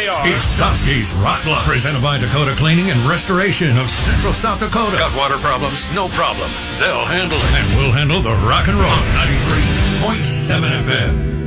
they are. It's Dusky's Rock Bluff, presented by Dakota Cleaning and Restoration of Central South Dakota. Got water problems? No problem. They'll handle it. And we'll handle the rock and roll. 93.7 FM.